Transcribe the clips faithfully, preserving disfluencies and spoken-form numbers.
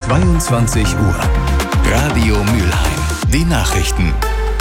zweiundzwanzig Uhr. Radio Mülheim. Die Nachrichten.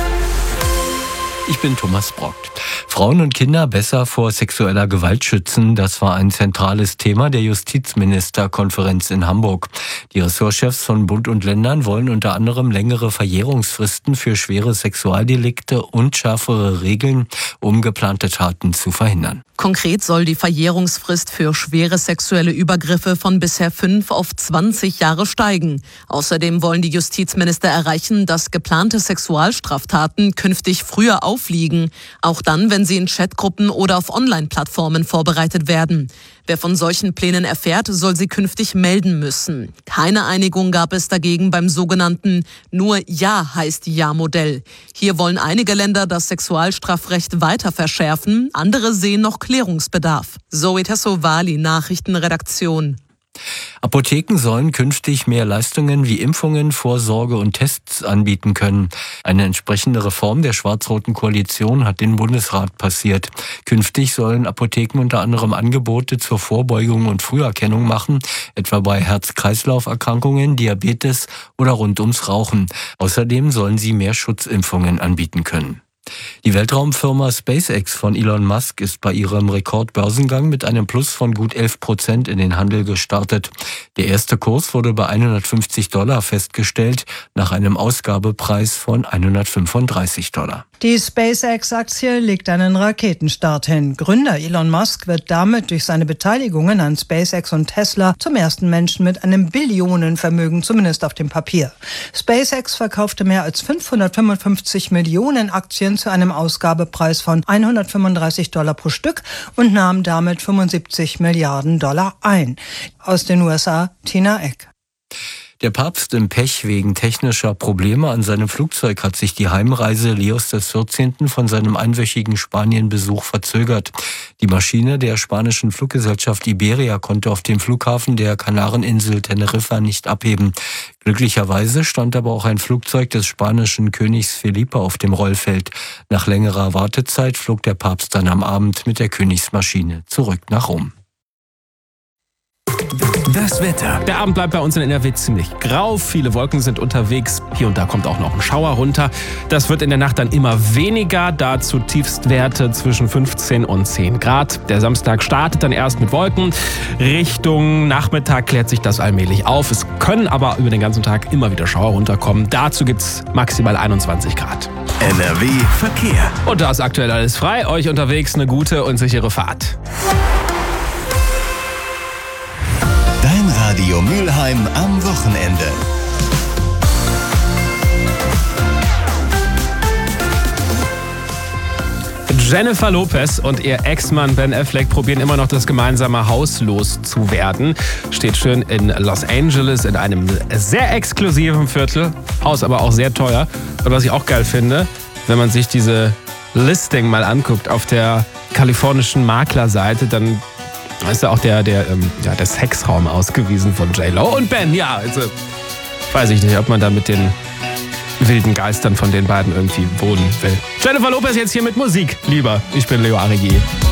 Ich bin Thomas Brockt. Frauen und Kinder besser vor sexueller Gewalt schützen, das war ein zentrales Thema der Justizministerkonferenz in Hamburg. Die Ressortchefs von Bund und Ländern wollen unter anderem längere Verjährungsfristen für schwere Sexualdelikte und schärfere Regeln, um geplante Taten zu verhindern. Konkret soll die Verjährungsfrist für schwere sexuelle Übergriffe von bisher fünf auf zwanzig Jahre steigen. Außerdem wollen die Justizminister erreichen, dass geplante Sexualstraftaten künftig früher aufliegen, auch dann, wenn sie in Chatgruppen oder auf Online-Plattformen vorbereitet werden. Wer von solchen Plänen erfährt, soll sie künftig melden müssen. Keine Einigung gab es dagegen beim sogenannten Nur Ja heißt Ja-Modell. Hier wollen einige Länder das Sexualstrafrecht weiter verschärfen, andere sehen noch Klärungsbedarf. Zoe Tassovali, Nachrichtenredaktion. Apotheken sollen künftig mehr Leistungen wie Impfungen, Vorsorge und Tests anbieten können. Eine entsprechende Reform der schwarz-roten Koalition hat den Bundesrat passiert. Künftig sollen Apotheken unter anderem Angebote zur Vorbeugung und Früherkennung machen, etwa bei Herz-Kreislauf-Erkrankungen, Diabetes oder rund ums Rauchen. Außerdem sollen sie mehr Schutzimpfungen anbieten können. Die Weltraumfirma SpaceX von Elon Musk ist bei ihrem Rekordbörsengang mit einem Plus von gut elf Prozent in den Handel gestartet. Der erste Kurs wurde bei hundertfünfzig Dollar festgestellt, nach einem Ausgabepreis von hundertfünfunddreißig Dollar. Die SpaceX-Aktie legt einen Raketenstart hin. Gründer Elon Musk wird damit durch seine Beteiligungen an SpaceX und Tesla zum ersten Menschen mit einem Billionenvermögen, zumindest auf dem Papier. SpaceX verkaufte mehr als fünfhundertfünfundfünfzig Millionen Aktien zu einem Ausgabepreis von hundertfünfunddreißig Dollar pro Stück und nahm damit fünfundsiebzig Milliarden Dollar ein. Aus den U S A, Tina Eck. Der Papst im Pech wegen technischer Probleme an seinem Flugzeug hat sich die Heimreise Leos des vierzehnten von seinem einwöchigen Spanienbesuch verzögert. Die Maschine der spanischen Fluggesellschaft Iberia konnte auf dem Flughafen der Kanareninsel Teneriffa nicht abheben. Glücklicherweise stand aber auch ein Flugzeug des spanischen Königs Felipe auf dem Rollfeld. Nach längerer Wartezeit flog der Papst dann am Abend mit der Königsmaschine zurück nach Rom. Das Wetter. Der Abend bleibt bei uns in N R W ziemlich grau. Viele Wolken sind unterwegs. Hier und da kommt auch noch ein Schauer runter. Das wird in der Nacht dann immer weniger. Dazu Tiefstwerte zwischen fünfzehn und zehn Grad. Der Samstag startet dann erst mit Wolken. Richtung Nachmittag klärt sich das allmählich auf. Es können aber über den ganzen Tag immer wieder Schauer runterkommen. Dazu gibt es maximal einundzwanzig Grad. N R W Verkehr. Und da ist aktuell alles frei. Euch unterwegs eine gute und sichere Fahrt. Dein Radio Mülheim am Wochenende. Jennifer Lopez und ihr Ex-Mann Ben Affleck probieren immer noch das gemeinsame Haus loszuwerden. Steht schön in Los Angeles in einem sehr exklusiven Viertel. Haus aber auch sehr teuer. Und was ich auch geil finde, wenn man sich diese Listing mal anguckt auf der kalifornischen Maklerseite, dann ist da auch der, der, ähm, ja, der Sexraum ausgewiesen von J-Lo und Ben. Ja, also weiß ich nicht, ob man da mit den wilden Geistern von den beiden irgendwie wohnen will. Jennifer Lopez jetzt hier mit Musik, lieber. Ich bin Leo Arrigi.